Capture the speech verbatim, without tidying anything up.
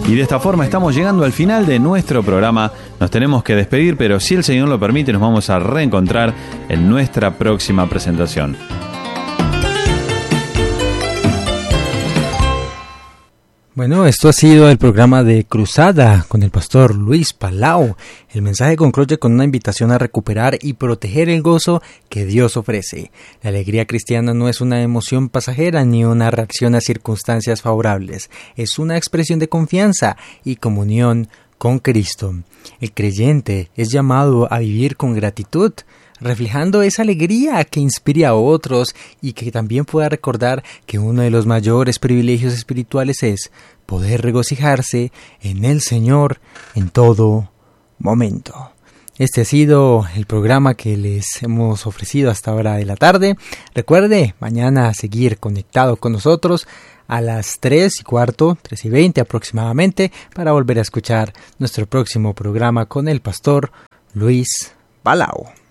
Y de esta forma estamos llegando al final de nuestro programa. Nos tenemos que despedir, pero si el Señor lo permite, nos vamos a reencontrar en nuestra próxima presentación. Bueno, esto ha sido el programa de Cruzada con el pastor Luis Palau. El mensaje concluye con una invitación a recuperar y proteger el gozo que Dios ofrece. La alegría cristiana no es una emoción pasajera ni una reacción a circunstancias favorables. Es una expresión de confianza y comunión con Cristo. El creyente es llamado a vivir con gratitud, reflejando esa alegría que inspire a otros y que también pueda recordar que uno de los mayores privilegios espirituales es poder regocijarse en el Señor en todo momento. Este ha sido el programa que les hemos ofrecido hasta ahora de la tarde. Recuerde, mañana seguir conectado con nosotros a las tres y cuarto, tres y veinte aproximadamente, para volver a escuchar nuestro próximo programa con el pastor Luis Palau.